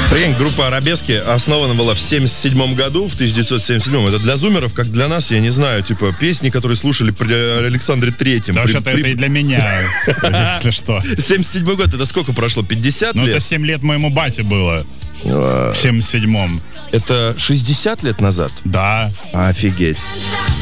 Прикинь, группа «Арабески» основана была в 1977 году, в 1977. Это для зумеров, как для нас, я не знаю, типа песни, которые слушали при Александре Третьем. Да, вообще-то это и для меня, если что. 1977 год, это сколько прошло? 50 лет? Ну, это 7 лет моему бате было. В 77-м. Это 60 лет назад? Да. Офигеть.